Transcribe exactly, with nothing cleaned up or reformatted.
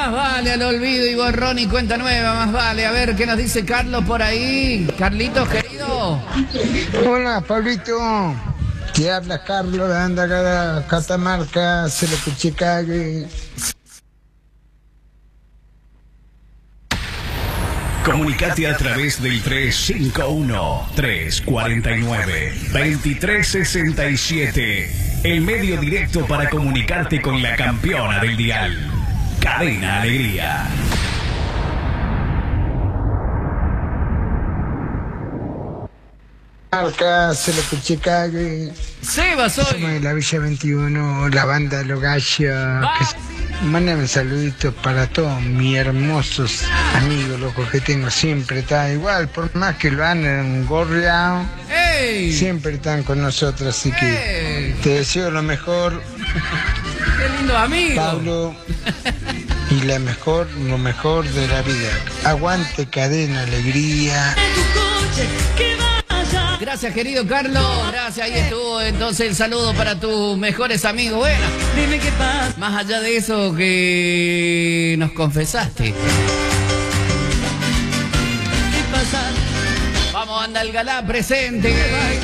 Más vale al olvido y borrón y cuenta nueva, más vale. A ver, ¿qué nos dice Carlos por ahí? Carlitos, querido. Hola, Pablito. Te habla Carlos, anda acá Catamarca, se lo escuché cague. Comunicate a través del tres cinco uno, tres cuatro nueve, dos tres seis siete. El medio directo para comunicarte con la campeona del dial. Cadena Alegría. Marca, se lo escuché cague. Seba soy. Somos de la Villa veintiuno, la banda Los Gallos. Mándame saluditos para todos mis hermosos amigos, locos que tengo. Siempre está igual, por más que lo han gorreado, ¡Ey! siempre están con nosotros, así que ¡Ey! te deseo lo mejor, ¡Qué lindo amigo! Pablo, y la mejor, lo mejor de la vida. Aguante Cadena Alegría. Gracias, querido Carlos. Gracias, ahí estuvo entonces el saludo para tus mejores amigos. Bueno, dime qué pasa. Más allá de eso que nos confesaste. ¿Qué pasa? Vamos, anda el galá presente.